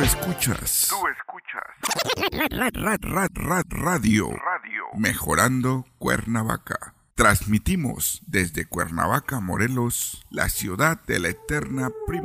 escuchas. Radio. Mejorando Cuernavaca. Transmitimos desde Cuernavaca, Morelos, la ciudad de la eterna primavera.